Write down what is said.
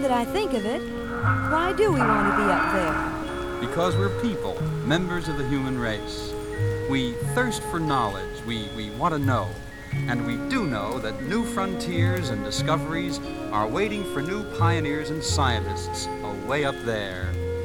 that I think of it, why do we want to be up there? Because we're people, members of the human race. We thirst for knowledge, we want to know. And we do know that new frontiers and discoveries are waiting for new pioneers and scientists away up there.